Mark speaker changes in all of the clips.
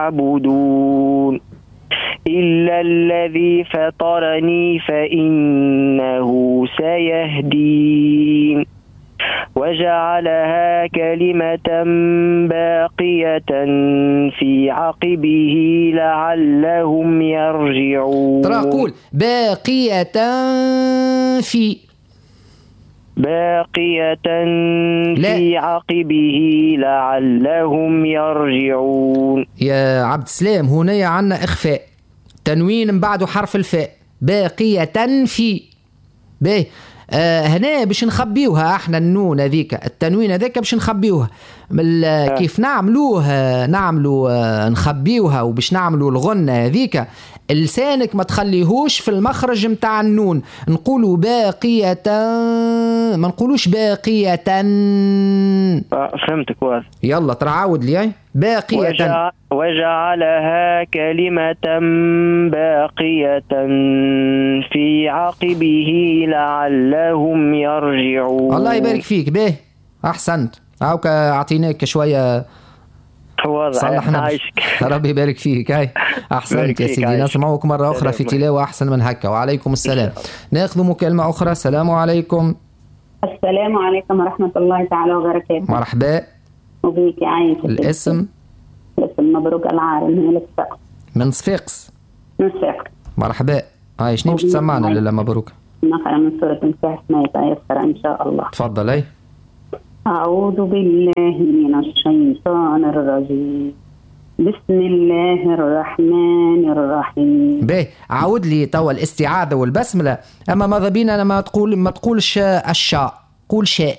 Speaker 1: يعبدون إلا الذي فطرني فإنه سيهدين وجعلها كلمة باقية في عقبه لعلهم يرجعون.
Speaker 2: ترى قول باقية في في عقبه
Speaker 1: لعلهم يرجعون.
Speaker 2: يا عبد السلام هنا عنا إخفاء، تنوين من بعده حرف الفاء، باقية في باهي. هنا باش نخبيوها احنا النون هذيك، التنوين هذاك باش نخبيوها كيف نعملوا نخبيوها، وباش نعملوا الغنة هذيك لسانك ما تخليهوش في المخرج متاع النون، نقولوا باقية ما نقولوش باقية.
Speaker 1: فهمتك واضح.
Speaker 2: يلا ترعاود لي باقية.
Speaker 1: وجعلها كلمة باقية في عقبه لعلهم يرجعون.
Speaker 2: الله يبارك فيك. به أحسنت، هاوك أعطيناك شوية صلحنا. ربي يبارك فيك. هاي أحسنت يا سيدي. نسمعوك مرة أخرى في تلاوة أحسن من هكا. وعليكم السلام. ناخذ مكالمة أخرى. السلام عليكم.
Speaker 3: السلام عليكم ورحمة الله تعالى وبركاته.
Speaker 2: مرحبا
Speaker 3: وبيك يا عايش.
Speaker 2: الاسم
Speaker 3: مبروك العارم من الصفاقس.
Speaker 2: من صفاقس. مرحبا. هاي شنو باش تسمعنا لاله مبروك؟
Speaker 3: نقرأ من سورة الكهف ما يتيسر إن شاء الله.
Speaker 2: تفضل. أي
Speaker 3: أعوذ بالله من الشيطان الرجيم، بسم الله الرحمن الرحيم.
Speaker 2: باهي عاود لي توا الاستعاذة والبسملة، أما ماذا بينا ما تقولش الشاء، قول شاء.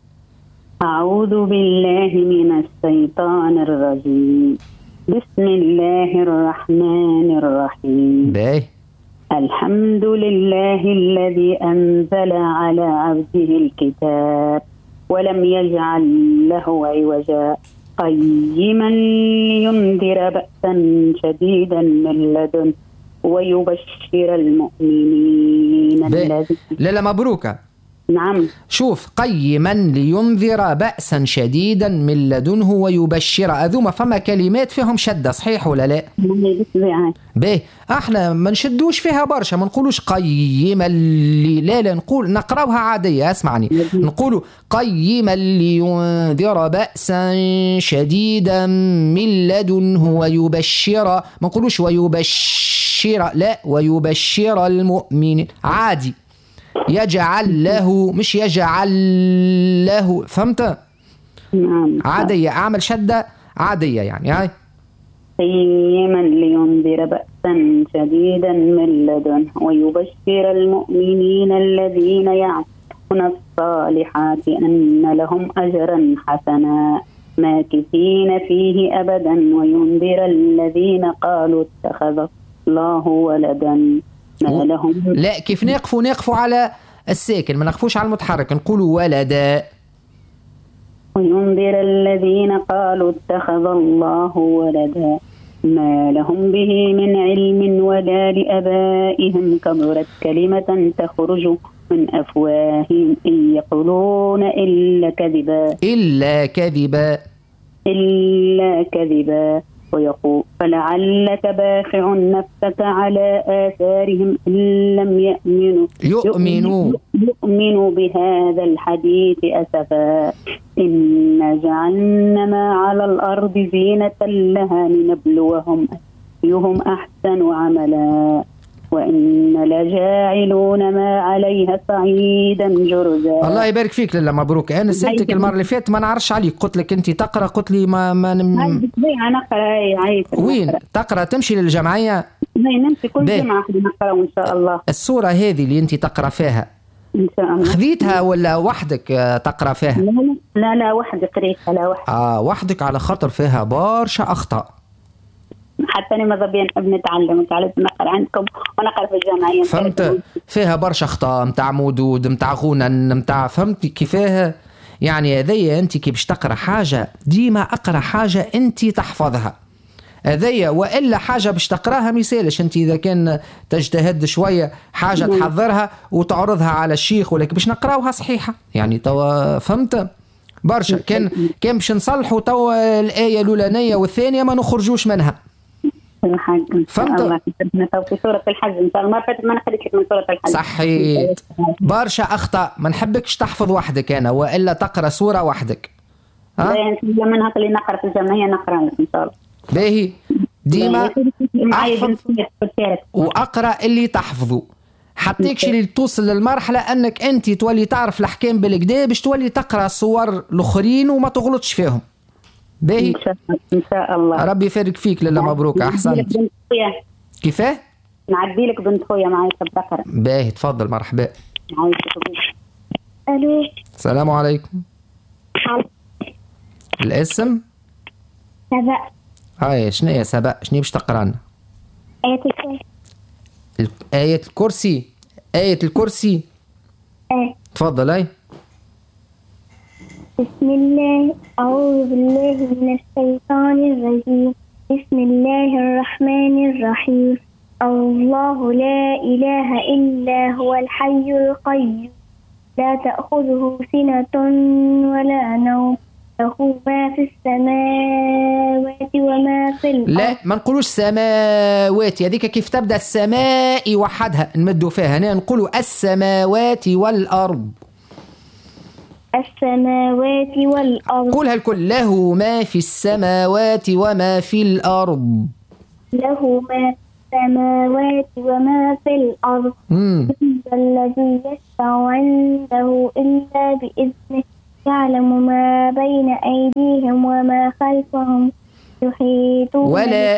Speaker 3: أعوذ بالله من الشيطان الرجيم، بسم الله الرحمن الرحيم.
Speaker 2: باهي
Speaker 3: الحمد لله الذي أنزل على عبده الكتاب ولم يجعل له عوجا قيما لينذر بأسا شديدا من لدن ويبشر المؤمنين الذين.
Speaker 2: لا مبروكة.
Speaker 3: نعم.
Speaker 2: شوف، قيما لينذر بأسا شديدا من لدنه ويبشر، أذوما فما كلمات فيهم شدة، صحيح ولا لا؟ باهي احنا ما نشدوش فيها برشا، ما نقولوش قيما لا نقول نقراوها عادية. اسمعني، نقولوا قيما لينذر بأسا شديدا من لدنه ويبشر، ما نقولوش ويبشر، لا ويبشر المؤمنين عادي. يجعل له مش يجعل له، فهمت؟ عادية، أعمل شدة عادية يعني. هاي
Speaker 3: قيما لينذر بأسا شديدا من لدنه ويبشر المؤمنين الذين يعملون الصالحات أن لهم أجرا حسنا ماكثين فيه أبدا وينذر الذين قالوا اتخذ الله ولدا ما لهم.
Speaker 2: لا كيف نقفوا على الساكن، ما نقفوش على المتحرك، نقولوا ولدا.
Speaker 3: وينذر الذين قالوا اتخذ الله ولدا ما لهم به من علم ولا لآبائهم كبرت كلمة تخرج من أفواههم إن يقولون إلا كذبا ويقول فلعلك باخع نفسك على آثارهم إن لم يؤمنوا بهذا الحديث أسفا إن جعلنا ما على الأرض زينة لها لنبلوهم أيهم أحسن عملا وإن لجاعلون ما عليها صعيدا جرزا.
Speaker 2: الله يبارك فيك. لا مبروك. أنا سألتك المرة اللي فاتت ما نعرفش عليك، قلت لك أنت تقرأ، قلت لي ما
Speaker 3: أنا أقرأ.
Speaker 2: وين تقرأ؟ تمشي للجمعية؟
Speaker 3: نمشي كل جمعة نقرأ إن شاء الله.
Speaker 2: السورة هذه اللي أنت تقرأ فيها
Speaker 3: إن شاء الله
Speaker 2: خذيتها ولا وحدك تقرأ فيها؟
Speaker 3: لا وحدي قريتها. لا وحدي.
Speaker 2: وحدك، على خاطر فيها برشا أخطاء.
Speaker 3: حتى أنا ماذا بين نحب نتعلم، تعالوا نقرأ عندكم ونقرأ في الجامعية.
Speaker 2: فهمت؟ فيها برشا أخطاء متاع مودود متاع غنن متاع، فهمت كيفاه؟ يعني هذيا أنت كي باش تقرأ حاجة ديما أقرأ حاجة أنت تحفظها هذيا، وإلا حاجة باش تقراها ميسالش. أنت إذا كان تجتهد شوية حاجة تحضرها وتعرضها على الشيخ، ولكن باش نقراوها صحيحة يعني. توا فهمت برشا. كان باش نصلحوا توا الآية الأولانية والثانية ما نخرجوش منها.
Speaker 3: الحج إن شاء
Speaker 2: فهمت؟
Speaker 3: الله. في سورة الحج إن شاء الله. ما فاتت ما أنا خليت لك من سورة الحج.
Speaker 2: صحيت. برشا أخطاء، ما نحبكش تحفظ وحدك أنا، وإلا تقرأ سورة وحدك. ها؟
Speaker 3: من هاك اللي نقرأ في الجمعية نقرأ لك إن شاء الله.
Speaker 2: باهي ديما أحفظ وأقرأ اللي تحفظه، حتىكش اللي توصل للمرحلة أنك أنت تولي تعرف الأحكام بالكدا باش تولي تقرأ صور الآخرين وما تغلطش فيهم. باهي
Speaker 3: إن شاء الله.
Speaker 2: ربي يفرق فيك. لله مبروك، أحسنت. كيفاه؟
Speaker 3: نعدي لك بنت خويا معايا بكرة.
Speaker 2: باهي تفضل. مرحبا.
Speaker 3: ألو.
Speaker 2: السلام عليكم. الاسم؟
Speaker 3: سبأ.
Speaker 2: هاي شنو هي سبأ؟ شنو باش تقرا لنا؟ آية الكرسي. آية الكرسي. تفضل. هاي.
Speaker 4: بسم الله، أعوذ بالله من الشيطان الرجيم. بسم الله الرحمن الرحيم. الله لا إله إلا هو الحي القيوم لا تأخذه سنة ولا نوم له ما في السماوات وما في الأرض.
Speaker 2: لا ما نقولوش سماوات، هذيك كيف تبدأ السماء وحدها نمدوا فيها، هنا نقولوا السماوات والأرض.
Speaker 4: السماوات والأرض.
Speaker 2: قولها الكل. له ما في السماوات وما في الأرض.
Speaker 4: له ما في السماوات وما في الأرض. الذي يشفع عنده إلا بإذنه يعلم ما بين أيديهم وما خلفهم يحيطون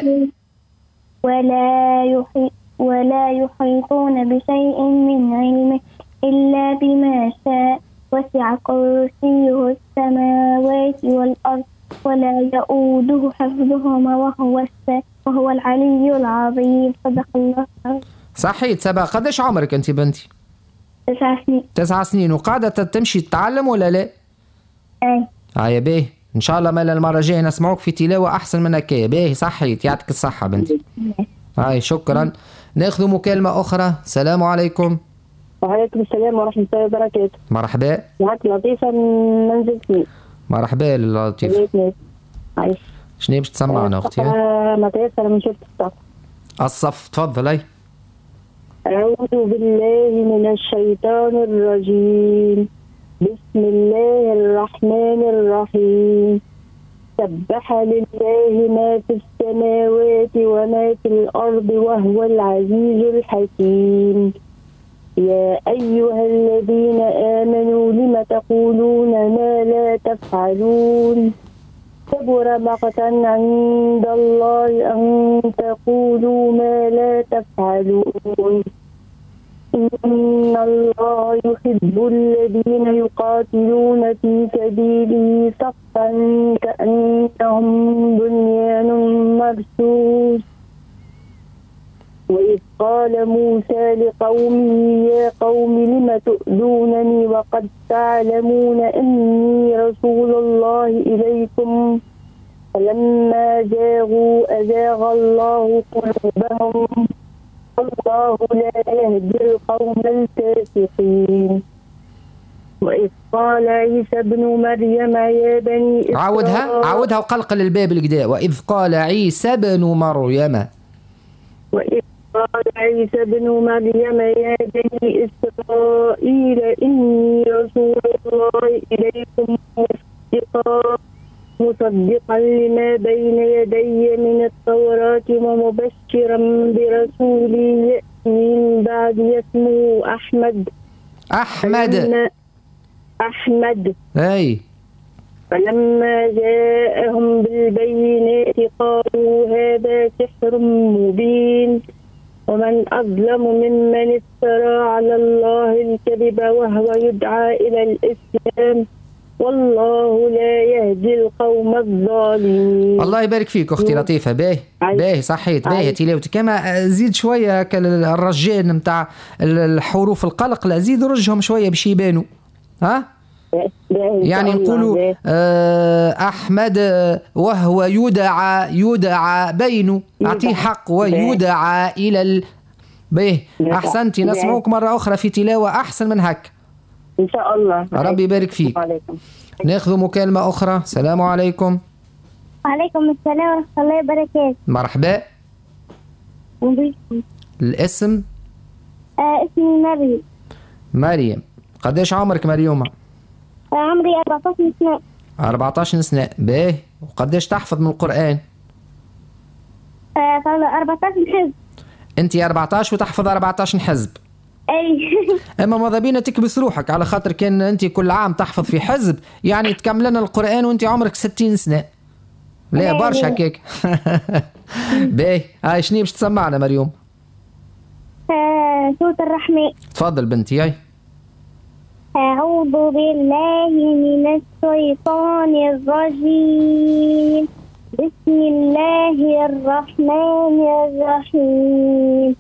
Speaker 4: ولا يحيطون بشيء من علمه إلا بما شاء. وسع كرسيه السماوات والأرض ولا يؤوده حفظهما وهو العلي العظيم. صدق الله.
Speaker 2: صحيح. سبا قداش عمرك أنت بنتي؟
Speaker 4: 9 سنين.
Speaker 2: 9 سنين. وقاعدة تمشي تتعلم ولا لا؟
Speaker 4: أي.
Speaker 2: يا باهي إن شاء الله ما المرة الجاية نسمعوك في تلاوة أحسن من هكايا. باهي صحيت. يعطيك الصحة بنتي. هاي شكرا. ناخذ مكالمة أخرى. السلام عليكم.
Speaker 5: وعليكم السلام ورحمة الله وبركاته.
Speaker 2: مرحبا.
Speaker 5: معك لطيفة من منزل سمير.
Speaker 2: مرحبا لطيفة.
Speaker 5: عايش.
Speaker 2: شنو باش تسمعنا أختي؟
Speaker 5: ما تيسر من شرط الصف.
Speaker 2: الصف. تفضل. أي.
Speaker 5: أعوذ بالله من الشيطان الرجيم. بسم الله الرحمن الرحيم. سبح لله ما في السماوات وما في الأرض وهو العزيز الحكيم. يا أيها الذين آمنوا لم تقولون ما لا تفعلون كبر مقتا عند الله أن تقولوا ما لا تفعلون. إن الله يحب الذين يقاتلون في سبيله صفا كأنهم بنيان مرصوص. وإذ قال موسى لقومه يا قوم لم تؤذونني وقد تعلمون أني رسول الله إليكم فلما زاغوا أزاغ الله قلوبهم والله لا يهدي القوم الفاسقين. وإذ قال عيسى ابن مريم يا بني إسرائيل.
Speaker 2: عاودها وقلقل الباب القداء. وإذ قال عيسى ابن مريم.
Speaker 5: وإذ قال عيسى ابن مريم يا بني إسرائيل إني رسول الله إليكم مصدقا لما بين يدي من التوراة ومبشرا برسول يأتي من بعد اسمه أحمد.
Speaker 2: أي.
Speaker 5: فلما جاءهم بالبينات قالوا هذا سحر مبين ومن أظلم ممن افترى على الله الكذب وهو يدعى إلى الإسلام والله لا يهدي القوم الظالمين.
Speaker 2: الله يبارك فيك أختي لطيفة. باهي صحيت. باهي تلاوتي كما زيد شوية الرجان متاع الحروف القلق. لا زيد رجهم شوية باش يبانوا. ها يعني نقولوا أحمد وهو يدعى بينه أعطيه حق ويدعى إلى باهي. أحسنتي. نسمعوك مرة أخرى في تلاوة أحسن من هك
Speaker 5: إن شاء الله.
Speaker 2: ربي يبارك فيك. ناخذ مكالمة أخرى. السلام عليكم.
Speaker 4: وعليكم السلام ورحمة الله وبركاته.
Speaker 2: مرحبا. الاسم؟
Speaker 4: اسمي مريم.
Speaker 2: مريم. قديش عمرك مريومة؟
Speaker 4: عمري 14 سنة.
Speaker 2: 14 سنة. باهي. وقديش تحفظ من القرآن؟
Speaker 4: 14 حزب.
Speaker 2: انت 14 وتحفظ 14 حزب.
Speaker 4: اي.
Speaker 2: اما ماذا بينا تكبس روحك، على خاطر كان انت كل عام تحفظ في حزب يعني تكملنا القرآن وانت عمرك 60 سنة. لا برشا هكاك. باهي. هاي شنو باش تسمعنا مريوم؟
Speaker 4: سورة الرحمن.
Speaker 2: تفضل بنتي. هاي.
Speaker 4: أعوذ بالله من الشيطان الرجيم. بسم الله الرحمن الرحيم.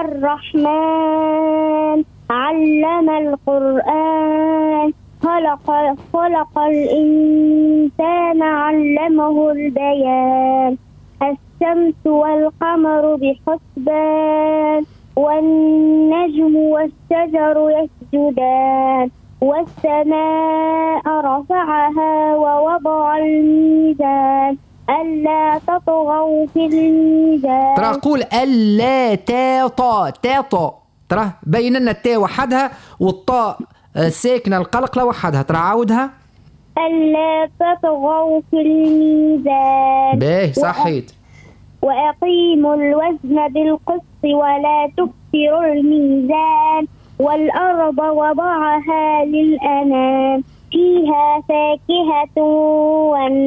Speaker 4: الرحمن علم القرآن خلق الإنسان علمه البيان. الشمس والقمر بحسبان والنجم والشجر يسجدان والسماء رفعها ووضع الميزان ألا تطغوا في الميزان.
Speaker 2: ترى قول ألا تاطا ترى بين لنا التاء وحدها والطاء ساكنة القلقلة وحدها. ترى عاودها.
Speaker 4: ألا تطغوا في الميزان.
Speaker 2: باهي صحيت.
Speaker 4: وأقيموا الوزن بالقسط ولا تكسروا الميزان. والأرض وضعها للأنام فيها فاكهة